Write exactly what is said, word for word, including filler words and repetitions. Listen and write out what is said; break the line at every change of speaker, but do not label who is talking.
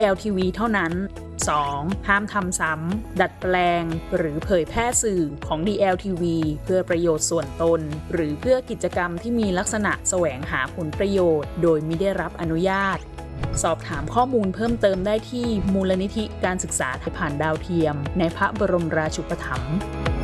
แอล ที วี เท่านั้น สอง ห้ามทำซ้ำดัดแปลงหรือเผยแพร่สื่อของ ดี แอล ที วี เพื่อประโยชน์ส่วนตนหรือเพื่อกิจกรรมที่มีลักษณะแสวงหาผลประโยชน์โดยมิได้รับอนุญาตสอบถามข้อมูลเพิ่มเติมได้ที่มูลนิธิการศึกษาไทยผ่านดาวเทียมในพระบรมราชูปถัมภ์